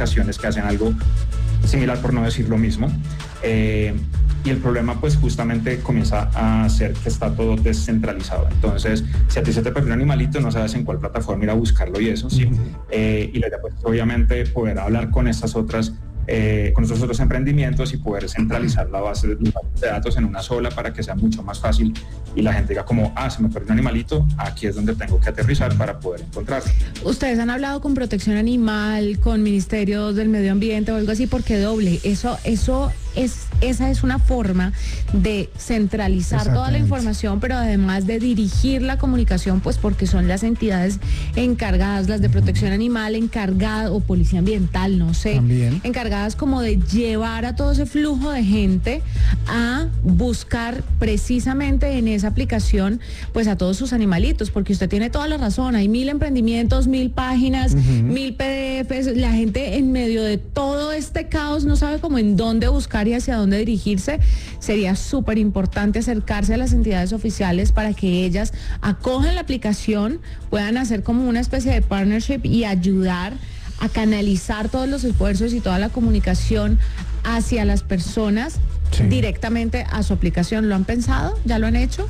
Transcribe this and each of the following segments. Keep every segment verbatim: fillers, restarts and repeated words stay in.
aplicaciones que hacen algo similar, por no decir lo mismo. Eh, y el problema pues justamente comienza a ser que está todo descentralizado. Entonces, si a ti se te perdió un animalito, no sabes en cuál plataforma ir a buscarlo y eso, sí. Eh, y la idea pues obviamente poder hablar con estas otras Eh, con esos otros emprendimientos y poder centralizar la base de datos en una sola para que sea mucho más fácil y la gente diga como, ah, se me perdió un animalito, aquí es donde tengo que aterrizar para poder encontrarlo. Ustedes han hablado con Protección Animal, con Ministerios del Medio Ambiente o algo así, porque doble, eso, eso es, esa es una forma de centralizar toda la información, pero además de dirigir la comunicación, pues porque son las entidades encargadas, las de Protección Animal, encargadas, o Policía Ambiental, no sé, También. encargadas como de llevar a todo ese flujo de gente a buscar precisamente en esa aplicación pues a todos sus animalitos, porque usted tiene toda la razón, hay mil emprendimientos, mil páginas, uh-huh. mil P D Efes, la gente en medio de todo este caos no sabe cómo en dónde buscar y hacia dónde dirigirse. Sería súper importante acercarse a las entidades oficiales para que ellas acojan la aplicación, puedan hacer como una especie de partnership y ayudar a canalizar todos los esfuerzos y toda la comunicación hacia las personas, sí, directamente a su aplicación. ¿Lo han pensado? ¿Ya lo han hecho?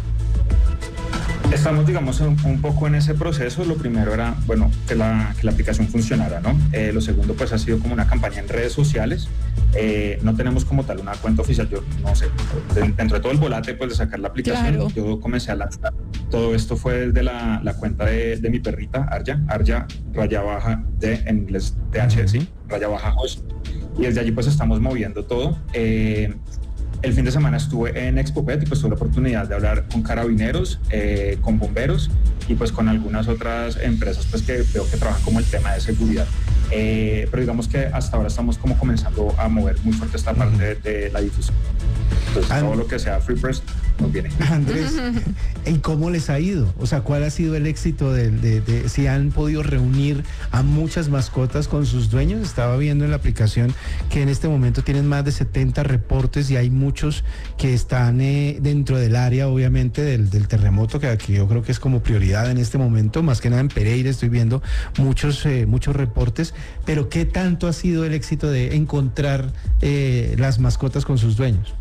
Estamos, digamos, un, un poco en ese proceso. Lo primero era, bueno, que la, que la aplicación funcionara, ¿no? Eh, lo segundo, pues, ha sido como una campaña en redes sociales. Eh, no tenemos como tal una cuenta oficial. Yo no sé, dentro de todo el volate, pues, de sacar la aplicación, claro, yo comencé a lanzar. Todo esto fue desde la, la cuenta de, de mi perrita, Arya, Arya, raya baja, de, en inglés, T H, ¿sí? Raya baja, host. Y desde allí, pues, estamos moviendo todo. Eh, El fin de semana estuve en Expopet y pues tuve la oportunidad de hablar con carabineros, eh, con bomberos y pues con algunas otras empresas pues que veo que trabajan como el tema de seguridad. Eh, pero digamos que hasta ahora estamos como comenzando a mover muy fuerte esta parte de, de la difusión. Entonces And- todo lo que sea Free Press nos viene. Andrés, ¿y cómo les ha ido? O sea, ¿cuál ha sido el éxito de, de, de si han podido reunir a muchas mascotas con sus dueños? Estaba viendo en la aplicación que en este momento tienen más de setenta reportes y hay muchos que están eh, dentro del área, obviamente, del, del terremoto, que aquí yo creo que es como prioridad en este momento, más que nada en Pereira estoy viendo muchos, eh, muchos reportes, pero ¿qué tanto ha sido el éxito de encontrar eh, las mascotas con sus dueños?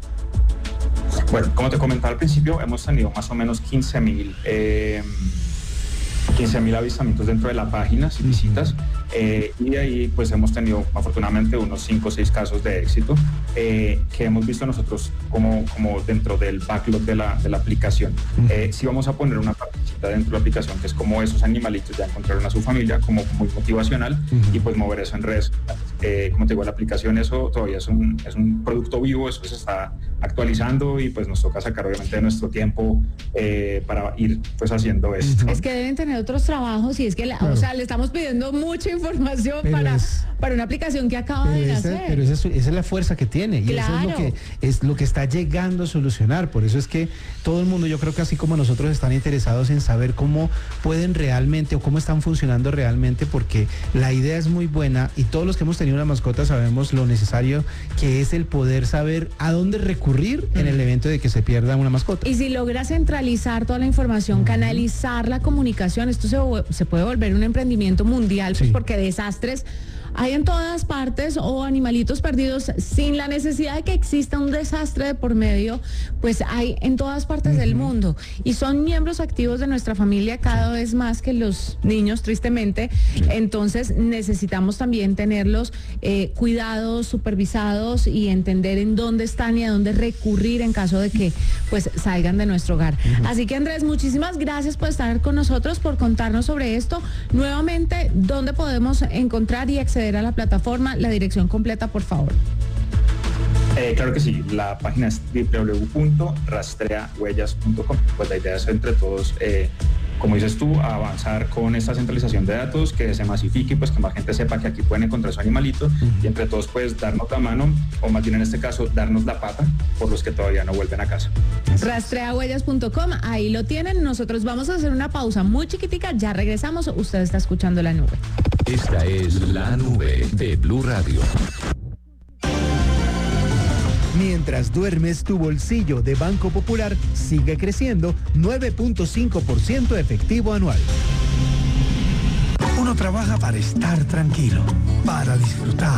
Bueno, como te comentaba al principio, hemos tenido más o menos quince mil eh, quince mil avistamientos dentro de la página, y visitas, eh, y de ahí pues hemos tenido afortunadamente unos cinco o seis casos de éxito eh, que hemos visto nosotros como, como dentro del backlog de la, de la aplicación. Eh, sí vamos a poner una partecita dentro de la aplicación que es como esos animalitos ya encontraron a su familia, como muy motivacional, uh-huh. y pues mover eso en redes. Eh, como te digo, la aplicación eso todavía es un, es un producto vivo, eso se está actualizando y pues nos toca sacar obviamente de nuestro tiempo eh, para ir pues haciendo esto. Es que deben tener otros trabajos y es que la, claro. o sea, le estamos pidiendo mucha información pero para, es, para una aplicación que acaba de esa, nacer. Pero esa es, esa es la fuerza que tiene y claro. eso es lo que es lo que está llegando a solucionar. Por eso es que todo el mundo, yo creo que así como nosotros, están interesados en saber cómo pueden realmente o cómo están funcionando realmente, porque la idea es muy buena y todos los que hemos tenido una mascota sabemos lo necesario que es el poder saber a dónde recurrir mm. en el evento de que se pierda una mascota. Y si logra centralizar toda la información, mm. canalizar la comunicación, esto se, se puede volver un emprendimiento mundial, pues sí. porque desastres hay en todas partes o animalitos perdidos sin la necesidad de que exista un desastre de por medio, pues hay en todas partes uh-huh. del mundo y son miembros activos de nuestra familia cada vez más que los niños, tristemente. Sí. Entonces necesitamos también tenerlos eh, cuidados, supervisados y entender en dónde están y a dónde recurrir en caso de que pues salgan de nuestro hogar. Uh-huh. Así que Andrés, muchísimas gracias por estar con nosotros, por contarnos sobre esto. Nuevamente, ¿dónde podemos encontrar y acceder a la plataforma? La dirección completa, por favor. Eh, claro que sí, la página es doble u doble u doble u punto rastrea huellas punto com. Pues la idea es entre todos, eh, como dices tú, avanzar con esta centralización de datos, que se masifique, pues que más gente sepa que aquí pueden encontrar su animalito uh-huh. y entre todos pues darnos la mano, o más bien en este caso darnos la pata por los que todavía no vuelven a casa. rastrea huellas punto com, ahí lo tienen. Nosotros vamos a hacer una pausa muy chiquitica, ya regresamos. Usted está escuchando La Nube. Esta es La Nube de Blue Radio. Mientras duermes, tu bolsillo de Banco Popular sigue creciendo nueve punto cinco por ciento efectivo anual. Uno trabaja para estar tranquilo, para disfrutar.